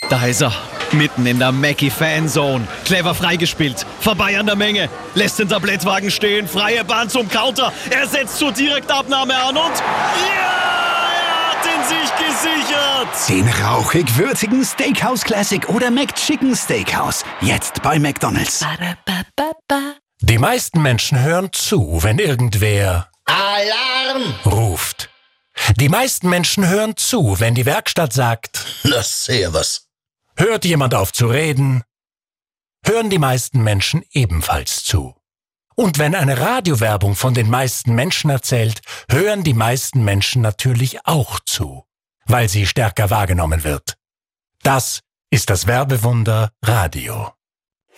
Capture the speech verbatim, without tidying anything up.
Da ist er, mitten in der Mackie-Fanzone. Clever freigespielt, vorbei an der Menge, lässt den Tablettwagen stehen, freie Bahn zum Counter. Er setzt zur Direktabnahme an und ja, er hat ihn sich gesichert. Den rauchig-würzigen Steakhouse Classic oder McChicken Steakhouse. Jetzt bei McDonald's. Ba-da-ba-ba-ba. Die meisten Menschen hören zu, wenn irgendwer Alarm! ruft. Die meisten Menschen hören zu, wenn die Werkstatt sagt, Na, servus. hört jemand auf zu reden, hören die meisten Menschen ebenfalls zu. Und wenn eine Radiowerbung von den meisten Menschen erzählt, hören die meisten Menschen natürlich auch zu, weil sie stärker wahrgenommen wird. Das ist das Werbewunder Radio.